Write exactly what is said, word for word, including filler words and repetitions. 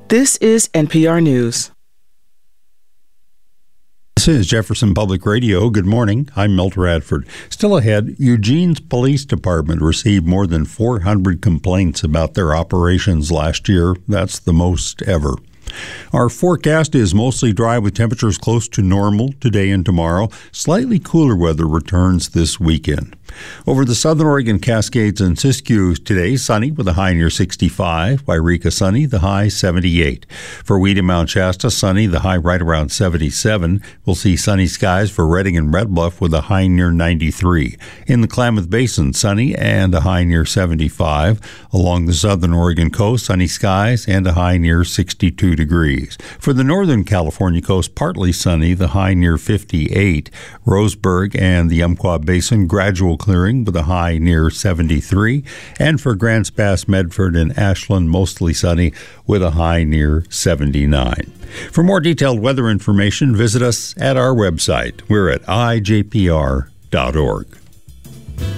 This is N P R News. This is Jefferson Public Radio. Good morning. I'm Milt Radford. Still ahead, Eugene's police department received more than four hundred complaints about their operations last year. That's the most ever. Our forecast is mostly dry with temperatures close to normal today and tomorrow. Slightly cooler weather returns this weekend. Over the southern Oregon Cascades and Siskiyou today, sunny with a high near sixty-five. Wairika sunny, the high seventy-eight. For Weed and Mount Shasta, sunny, the high right around seventy-seven. We'll see sunny skies for Redding and Red Bluff with a high near ninety-three. In the Klamath Basin, sunny and a high near seventy-five. Along the southern Oregon coast, sunny skies and a high near sixty-two degrees. For the northern California coast, partly sunny, the high near fifty-eight. Roseburg and the Umpqua Basin, gradual clearing with a high near seventy-three. And for Grants Pass, Medford, and Ashland, mostly sunny with a high near seventy-nine. For more detailed weather information, visit us at our website. We're at I J P R dot org.